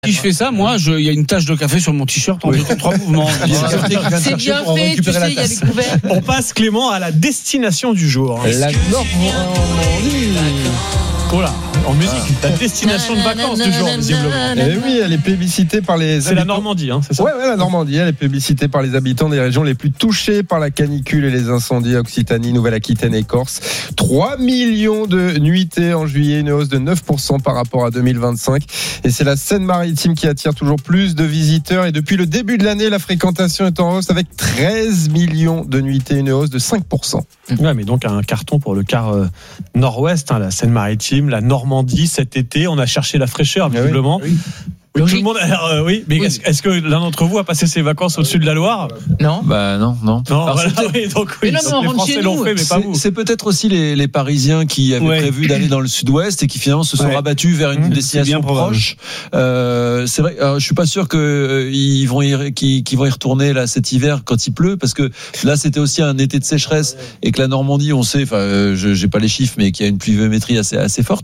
Si je fais ça, moi, il y a une tache de café sur mon t-shirt en 3 mouvements. C'est bien fait, tu sais, il y a les couverts. On passe, Clément, à la destination du jour. La Normandie. Voilà, en musique, la destination de vacances du jour, visiblement. Eh oui, elle est plébiscitée par les C'est la Normandie, hein, c'est ça? Ouais, la Normandie, elle est plébiscitée par les habitants des régions les plus touchées par la canicule et les incendies, Occitanie, Nouvelle-Aquitaine et Corse. 3 millions de nuitées en juillet, une hausse de 9% par rapport à 2025. Et c'est la Seine-Maritime qui attire toujours plus de visiteurs. Et depuis le début de l'année, la fréquentation est en hausse avec 13 millions de nuitées, une hausse de 5%. Ouais, mais donc un carton pour le quart nord-ouest, hein, la Seine-Maritime, la Normandie cet été. On a cherché la fraîcheur, visiblement. Oui. Oui, tout le monde, oui, mais est-ce que l'un d'entre vous a passé ses vacances au-dessus de la Loire? Non. Bah non. Non, voilà, oui, donc oui, mais non, mais on les rentre Français chez l'ont nous. fait, mais pas vous. C'est peut-être aussi les Parisiens qui avaient prévu d'aller dans le sud-ouest et qui finalement se sont rabattus vers une destination proche. C'est vrai, je suis pas sûr qu'ils vont y retourner là cet hiver quand il pleut, parce que là c'était aussi un été de sécheresse et que la Normandie, on sait, j'ai pas les chiffres, mais qu'il y a une pluviométrie assez forte.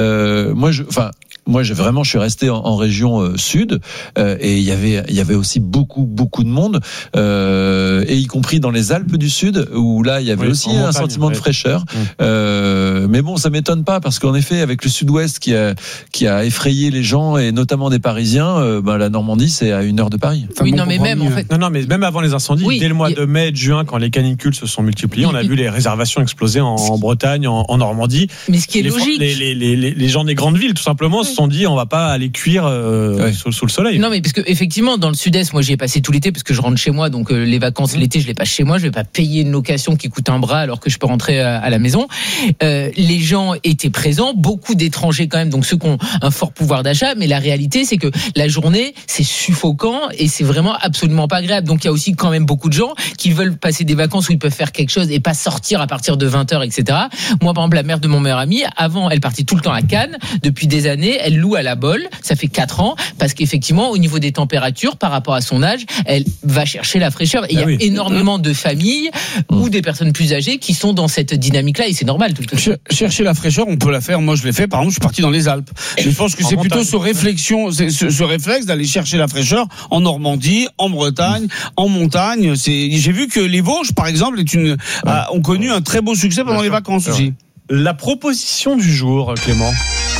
Moi, je suis resté en région sud et il y avait aussi beaucoup de monde, et y compris dans les Alpes du Sud où là il y avait aussi un sentiment de fraîcheur. Mais bon, ça m'étonne pas, parce qu'en effet, avec le Sud-Ouest qui a effrayé les gens et notamment des Parisiens, la Normandie c'est à 1 heure de Paris. Oui, non, mais même en fait. Non, mais même avant les incendies, dès le mois de mai, de juin, quand les canicules se sont multipliées, on a vu les réservations exploser en Bretagne, en Normandie. Mais ce qui est logique, les gens des grandes villes, tout simplement, se sont dit on va pas aller cuire sous le soleil. Non, mais parce que effectivement, dans le Sud-Est, moi j'y ai passé tout l'été parce que je rentre chez moi, donc les vacances l'été je les passe chez moi. Je vais pas payer une location qui coûte un bras alors que je peux rentrer à la maison. Les gens étaient présents, beaucoup d'étrangers quand même, donc ceux qui ont un fort pouvoir d'achat. Mais la réalité, c'est que la journée, c'est suffocant et c'est vraiment absolument pas agréable. Donc il y a aussi quand même beaucoup de gens qui veulent passer des vacances où ils peuvent faire quelque chose et pas sortir à partir de 20h, etc. Moi, par exemple, la mère de mon meilleur ami, avant, elle partait tout le temps à Cannes. Depuis des années, elle loue à la Bolle. Ça fait 4 ans, parce qu'effectivement, au niveau des températures, par rapport à son âge, elle va chercher la fraîcheur. Et il y a énormément de familles ou des personnes plus âgées qui sont dans cette dynamique-là, et c'est normal. Chercher la fraîcheur, on peut la faire. Moi, je l'ai fait. Par exemple, je suis parti dans les Alpes. Mais je pense que c'est plutôt ce réflexe d'aller chercher la fraîcheur en Normandie, en Bretagne, en montagne. J'ai vu que les Vosges, par exemple, ont connu un très beau succès pendant les vacances aussi. La proposition du jour, Clément.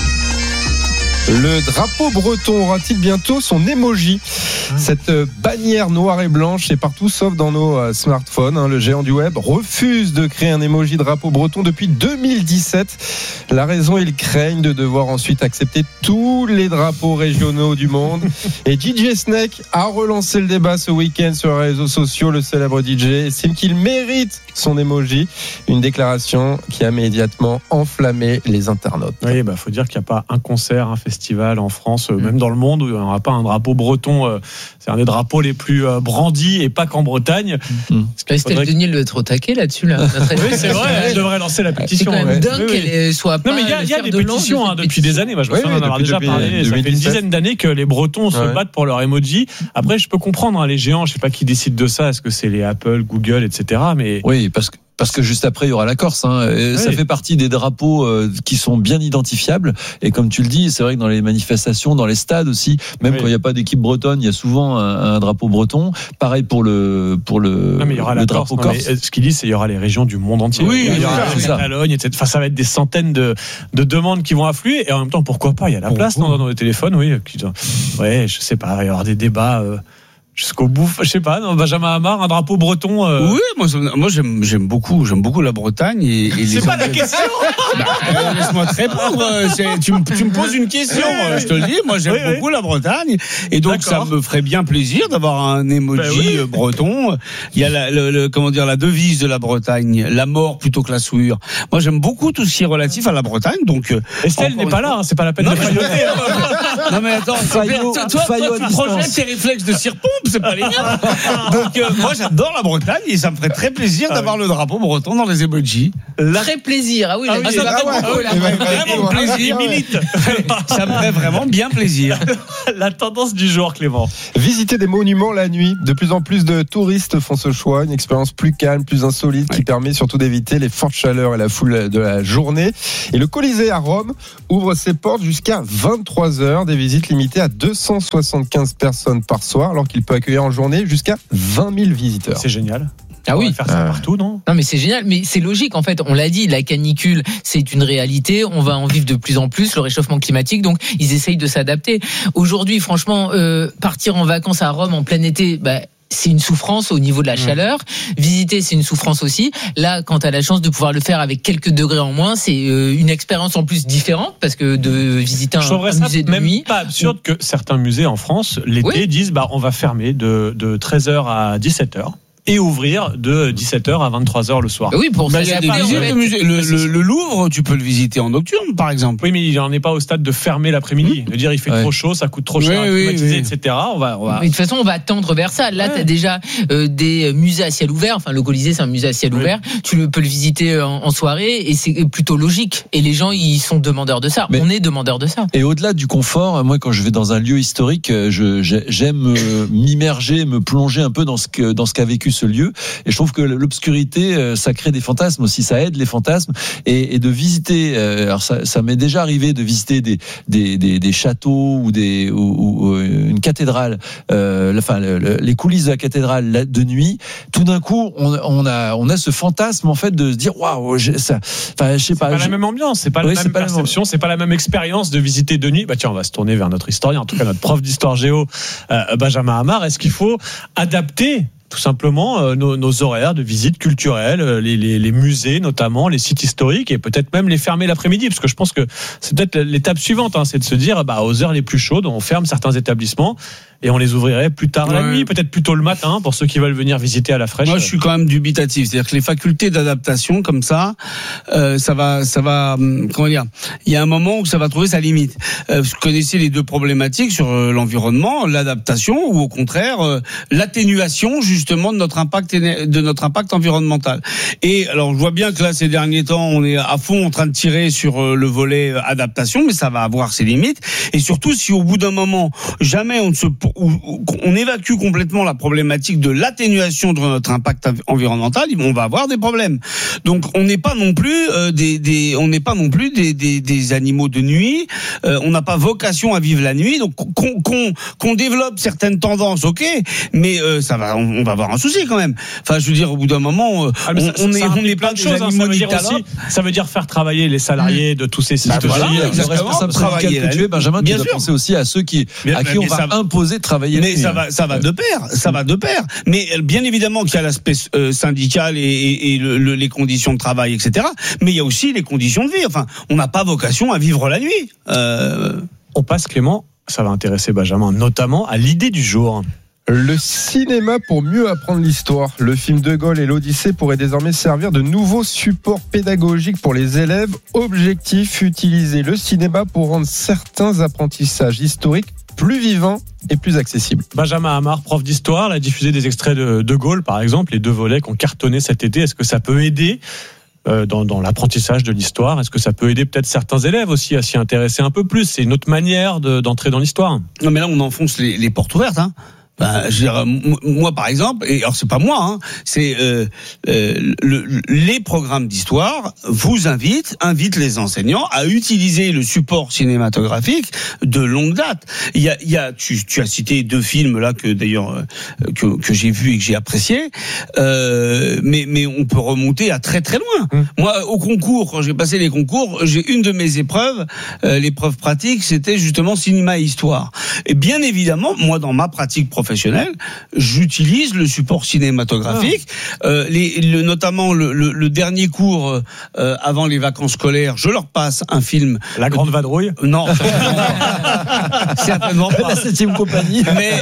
Le drapeau breton aura-t-il bientôt son emoji? Cette bannière noire et blanche est partout sauf dans nos smartphones. Le géant du web refuse de créer un emoji drapeau breton depuis 2017. La raison, ils craignent de devoir ensuite accepter tous les drapeaux régionaux du monde. Et DJ Snake a relancé le débat ce week-end sur les réseaux sociaux. Le célèbre DJ estime qu'il mérite son emoji. Une déclaration qui a immédiatement enflammé les internautes. Oui, faut dire qu'il n'y a pas un concert, un festival en France, même dans le monde, où il n'y aura pas un drapeau breton. C'est un des drapeaux les plus brandis, et pas qu'en Bretagne. Estelle Denis doit être au taquet là-dessus. Là. Oui, c'est vrai, elle devrait lancer la pétition. C'est quand même dingue qu'elle soit pas. Non, mais il y a des pétitions depuis des années. Moi, je me souviens d'en avoir déjà parlé. Ça fait une dizaine d'années que les Bretons se battent pour leur emoji. Après, je peux comprendre les géants, je ne sais pas qui décide de ça. Est-ce que c'est les Apple, Google, etc. Mais oui, parce que juste après il y aura la Corse. Ça fait partie des drapeaux qui sont bien identifiables, et comme tu le dis, c'est vrai que dans les manifestations, dans les stades aussi, même quand il n'y a pas d'équipe bretonne, il y a souvent un drapeau breton. Pareil pour le drapeau corse. Ce qu'il dit, c'est qu'il y aura les régions du monde entier. Oui, il y aura la Catalogne, etc. Enfin, ça va être des centaines de demandes qui vont affluer, et en même temps, pourquoi pas, il y a la place dans les téléphones. Je sais pas, il y aura des débats jusqu'au bout, je sais pas, Benjamin Hamar, un drapeau breton. Oui, moi j'aime beaucoup la Bretagne et c'est pas la question. Laisse-moi te répondre. Tu me poses une question, je te le dis. Moi j'aime beaucoup la Bretagne, et donc ça me ferait bien plaisir d'avoir un emoji breton. Il y a la devise de la Bretagne, la mort plutôt que la souillure. Moi j'aime beaucoup tout ce qui est relatif à la Bretagne. Donc Estelle n'est pas là, c'est pas la peine de failloter. Non mais attends, toi tu projettes tes réflexes de Sirpon. c'est pas les miens. Donc moi j'adore la Bretagne et ça me ferait très plaisir d'avoir le drapeau breton dans les emojis. Très plaisir. Ah oui, ça me ferait vraiment plaisir. Ça me ferait vraiment bien plaisir. La tendance du jour, Clément. Visiter des monuments la nuit. De plus en plus de touristes font ce choix. Une expérience plus calme, plus insolite, qui permet surtout d'éviter les fortes chaleurs et la foule de la journée. Et le Colisée à Rome ouvre ses portes jusqu'à 23h. Des visites limitées à 275 personnes par soir, alors qu'il peut accueillir en journée jusqu'à 20 000 visiteurs. C'est génial. Ah oui, on va faire ça partout, non ? Non, mais c'est génial, mais c'est logique en fait. On l'a dit, la canicule, c'est une réalité. On va en vivre de plus en plus, le réchauffement climatique. Donc, ils essayent de s'adapter. Aujourd'hui, franchement, partir en vacances à Rome en plein été, c'est une souffrance au niveau de la chaleur. Visiter, c'est une souffrance aussi. Là, quand tu as la chance de pouvoir le faire avec quelques degrés en moins, c'est une expérience en plus différente parce que de visiter un musée de nuit. Je trouverais ça même pas absurde que certains musées en France, l'été, disent on va fermer de 13h à 17h. Et ouvrir de 17h à 23h le soir. Oui, pour ça, il y a des visites. Le Louvre, tu peux le visiter en nocturne, par exemple. Oui, mais il n'en est pas au stade de fermer l'après-midi. De dire il fait trop chaud, ça coûte trop cher à climatiser, etc. On va... Mais de toute façon, on va tendre vers ça. Là, tu as déjà des musées à ciel ouvert. Enfin, le Colisée, c'est un musée à ciel ouvert. Tu peux le visiter en soirée et c'est plutôt logique. Et les gens, ils sont demandeurs de ça. On est demandeurs de ça. Et au-delà du confort, moi, quand je vais dans un lieu historique, j'aime m'immerger, me plonger un peu dans ce qu'a vécu ce lieu, et je trouve que l'obscurité, ça crée des fantasmes aussi, ça aide les fantasmes, et de visiter, alors ça m'est déjà arrivé de visiter des châteaux ou une cathédrale, les coulisses de la cathédrale de nuit. Tout d'un coup, on a ce fantasme en fait de se dire waouh, je sais pas. C'est pas la même ambiance, c'est pas la même perception, c'est pas la même expérience de visiter de nuit. Tiens, on va se tourner vers notre historien, en tout cas notre prof d'histoire géo, Benjamin Hamar. Est-ce qu'il faut adapter tout simplement nos horaires de visite culturelle, les musées notamment, les sites historiques, et peut-être même les fermer l'après-midi, parce que je pense que c'est peut-être l'étape suivante, c'est de se dire aux heures les plus chaudes, on ferme certains établissements et on les ouvrirait plus tard la nuit, peut-être plutôt le matin pour ceux qui veulent venir visiter à la fraîche. Moi, je suis quand même dubitatif, c'est-à-dire que les facultés d'adaptation comme ça, ça va, comment dire, il y a un moment où ça va trouver sa limite. Vous connaissez les deux problématiques sur l'environnement, l'adaptation ou au contraire l'atténuation justement de notre impact environnemental. Et alors je vois bien que là ces derniers temps on est à fond en train de tirer sur le volet adaptation, mais ça va avoir ses limites. Et surtout si au bout d'un moment jamais on évacue complètement la problématique de l'atténuation de notre impact environnemental, on va avoir des problèmes. Donc on n'est pas non plus des animaux de nuit. On n'a pas vocation à vivre la nuit. Donc qu'on développe certaines tendances, ok, mais on va avoir un souci quand même. Enfin, je veux dire, au bout d'un moment, on n'est pas des animaux d'Itala. Ça veut dire faire travailler les salariés de tous ces sites. Le responsable syndical que tu es, Benjamin, tu dois penser aussi à ceux à qui on va imposer de travailler. Mais ça va de pair. Mais bien évidemment qu'il y a l'aspect syndical et les conditions de travail, etc. Mais il y a aussi les conditions de vie. Enfin, on n'a pas vocation à vivre la nuit. On passe, Clément, ça va intéresser Benjamin, notamment à l'idée du jour. Le cinéma pour mieux apprendre l'histoire. Le film De Gaulle et l'Odyssée pourrait désormais servir de nouveau support pédagogique pour les élèves. Objectif, utiliser le cinéma pour rendre certains apprentissages historiques plus vivants et plus accessibles. Benjamin Hamar, prof d'histoire, a diffusé des extraits de De Gaulle, par exemple, les 2 volets qui ont cartonné cet été. Est-ce que ça peut aider dans l'apprentissage de l'histoire? Est-ce que ça peut aider peut-être certains élèves aussi à s'y intéresser un peu plus? C'est une autre manière d'entrer dans l'histoire. Non, mais là, on enfonce les portes ouvertes, je veux dire, moi par exemple, et alors c'est pas moi, c'est les programmes d'histoire vous invitent les enseignants à utiliser le support cinématographique de longue date. Il y a tu as cité 2 films là que d'ailleurs que j'ai vus et que j'ai appréciés, mais on peut remonter à très très loin. Moi au concours, quand j'ai passé les concours, j'ai une de mes épreuves, l'épreuve pratique, c'était justement cinéma et histoire. Et bien évidemment, moi dans ma pratique professionnelle, j'utilise le support cinématographique, notamment le dernier cours avant les vacances scolaires, je leur passe un film. La Grande Vadrouille? Non, certainement pas. La 7e compagnie. Mais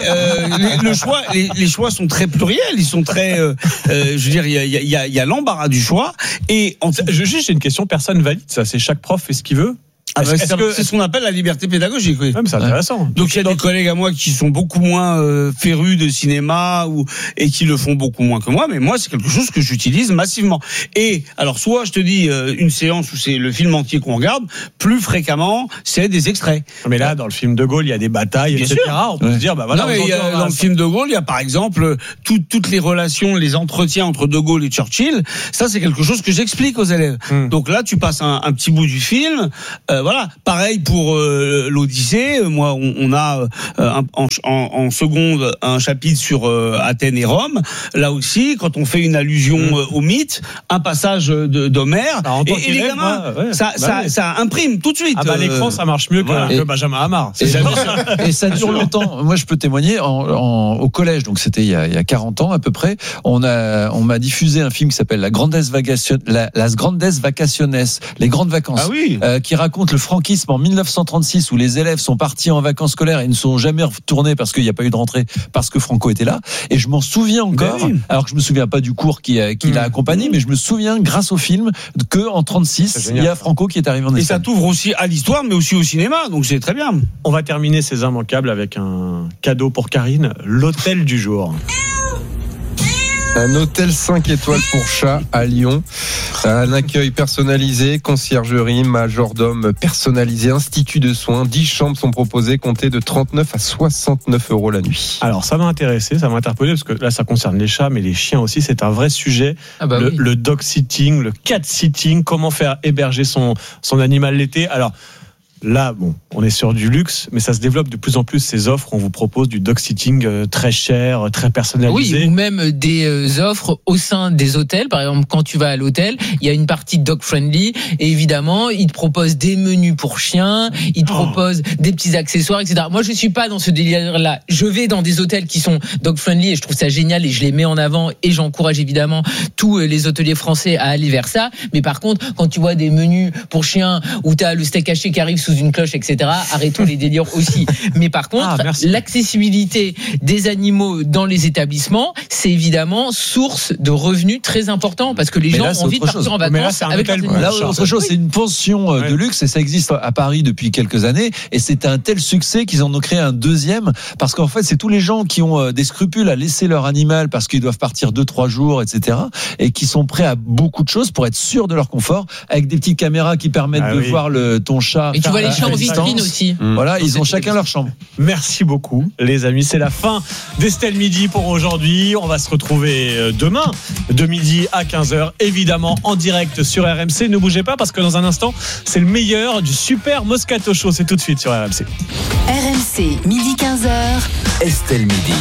les choix sont très pluriels, ils sont très, je veux dire, il y a l'embarras du choix. Et j'ai une question, personne valide ça, c'est chaque prof fait ce qu'il veut? C'est ce qu'on appelle la liberté pédagogique. Oui. C'est intéressant. Donc il y a des collègues à moi qui sont beaucoup moins férus de cinéma et qui le font beaucoup moins que moi, mais moi c'est quelque chose que j'utilise massivement. Et alors soit je te dis une séance où c'est le film entier qu'on regarde, plus fréquemment c'est des extraits. Mais là dans le film de Gaulle il y a des batailles, bien etc. Sûr. On peut se dire bah voilà. Non, mais dans le film de Gaulle il y a par exemple toutes les relations, les entretiens entre De Gaulle et Churchill. Ça c'est quelque chose que j'explique aux élèves. Donc là tu passes un petit bout du film. Voilà. Pareil pour l'Odyssée. Moi, on a en seconde un chapitre sur Athènes et Rome. Là aussi, quand on fait une allusion au mythe, un passage d'Homère. Et les gamins, ça imprime tout de suite. L'écran, ça marche mieux que Benjamin Hamar. Et ça dure longtemps. Moi, je peux témoigner. Au collège, donc c'était il y a 40 ans à peu près, on m'a diffusé un film qui s'appelle Las Grandes Vacaciones, les grandes vacances, qui raconte le franquisme en 1936 où les élèves sont partis en vacances scolaires et ne sont jamais retournés parce qu'il n'y a pas eu de rentrée parce que Franco était là. Et je m'en souviens encore, alors que je me souviens pas du cours qui l'a accompagné, mais je me souviens grâce au film que en 36 il y a Franco qui est arrivé en Espagne. Et ça t'ouvre aussi à l'histoire, mais aussi au cinéma, donc c'est très bien. On va terminer ces immanquables avec un cadeau pour Karine, l'hôtel du jour. Un hôtel 5 étoiles pour chat à Lyon. Un accueil personnalisé, conciergerie, majordome personnalisé, institut de soins. 10 chambres sont proposées, comptez de 39 à 69 € la nuit. Alors ça m'a intéressé, ça m'a interpellé parce que là ça concerne les chats mais les chiens aussi, c'est un vrai sujet. Le dog sitting, le cat sitting, comment faire héberger son animal l'été. Alors là, on est sur du luxe, mais ça se développe de plus en plus ces offres. On vous propose du dog sitting très cher, très personnalisé. Oui, ou même des offres au sein des hôtels. Par exemple, quand tu vas à l'hôtel, il y a une partie dog friendly et évidemment, ils te proposent des menus pour chiens, ils te proposent des petits accessoires, etc. Moi, je suis pas dans ce délire-là. Je vais dans des hôtels qui sont dog friendly et je trouve ça génial et je les mets en avant et j'encourage évidemment tous les hôteliers français à aller vers ça. Mais par contre, quand tu vois des menus pour chiens où tu as le steak haché qui arrive sous une cloche, etc. Arrêtons les délires aussi. Mais par contre, l'accessibilité des animaux dans les établissements, c'est évidemment source de revenus très important parce que les gens ont envie de partir en vacances avec leurs animaux. Là, autre chose, c'est une pension de luxe et ça existe à Paris depuis quelques années et c'est un tel succès qu'ils en ont créé un deuxième parce qu'en fait, c'est tous les gens qui ont des scrupules à laisser leur animal parce qu'ils doivent partir 2-3 jours, etc. et qui sont prêts à beaucoup de choses pour être sûrs de leur confort avec des petites caméras qui permettent de voir ton chat. Et tu vois les chats en vitrine aussi. Voilà, ils ont chacun leur chambre. Merci beaucoup, les amis. C'est la fin d'Estelle Midi pour aujourd'hui. On va se retrouver demain, de midi à 15h, évidemment en direct sur RMC. Ne bougez pas parce que dans un instant, c'est le meilleur du Super Moscato Show. C'est tout de suite sur RMC. RMC, midi 15h. Estelle Midi.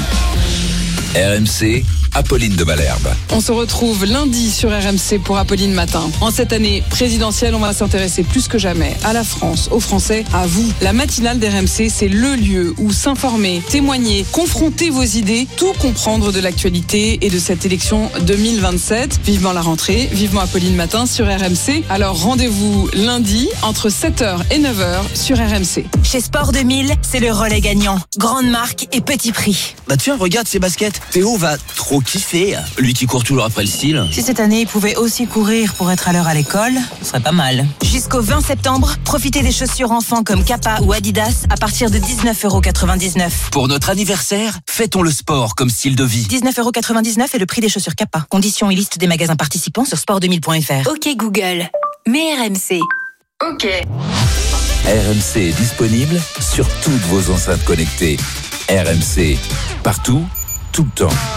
RMC, Apolline de Malherbe. On se retrouve lundi sur RMC pour Apolline Matin. En cette année présidentielle, on va s'intéresser plus que jamais à la France, aux Français, à vous. La matinale d'RMC, c'est le lieu où s'informer, témoigner, confronter vos idées, tout comprendre de l'actualité et de cette élection 2027. Vivement la rentrée, vivement Apolline Matin sur RMC. Alors rendez-vous lundi entre 7h et 9h sur RMC. Chez Sport 2000, c'est le relais gagnant. Grande marque et petit prix. Bah tiens, regarde ces baskets. Théo va trop kiffer. Lui qui court toujours après le style. Si cette année, il pouvait aussi courir pour être à l'heure à l'école, ce serait pas mal. Jusqu'au 20 septembre, profitez des chaussures enfants comme Kappa ou Adidas à partir de 19,99 €. Pour notre anniversaire, fêtons le sport comme style de vie. 19,99 € est le prix des chaussures Kappa. Conditions et liste des magasins participants sur sport2000.fr. Ok Google, mets RMC. Ok. RMC est disponible sur toutes vos enceintes connectées. RMC, partout, tout le temps.